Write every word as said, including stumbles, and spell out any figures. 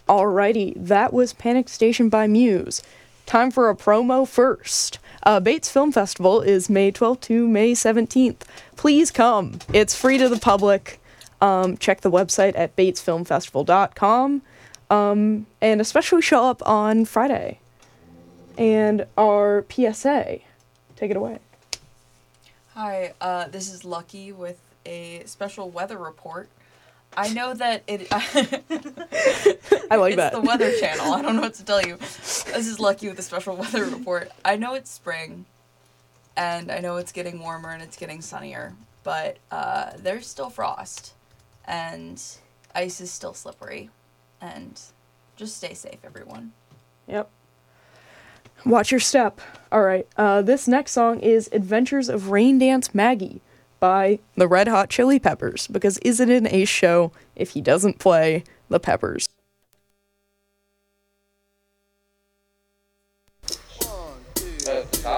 Alrighty, that was Panic Station by Muse. Time for a promo first. Uh, Bates Film Festival is May twelfth to May seventeenth. Please come. It's free to the public. Um, check the website at bates film festival dot com. Um, and especially show up on Friday. And our P S A. Take it away. Hi, uh, this is Lucky with a special weather report. I know that it... I like it's that. the Weather Channel. I don't know what to tell you. This is Lucky with a special weather report. I know it's spring, and I know it's getting warmer and it's getting sunnier, but uh, there's still frost, and ice is still slippery, and just stay safe, everyone. Yep. Watch your step. Alright, uh, this next song is Adventures of Rain Dance Maggie by the Red Hot Chili Peppers, because isn't it an Ace show if he doesn't play the Peppers? One, two,